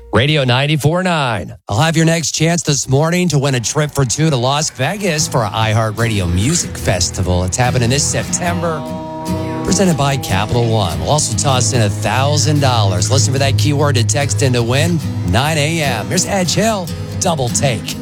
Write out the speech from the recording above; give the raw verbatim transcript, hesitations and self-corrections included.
Radio ninety-four point nine. I'll have your next chance this morning to win a trip for two to Las Vegas for our iHeartRadio Music Festival. It's happening this September. Presented by Capital One. We'll also toss in one thousand dollars. Listen for that keyword to text in to win. nine a.m. Here's Edge Hill. Double Take.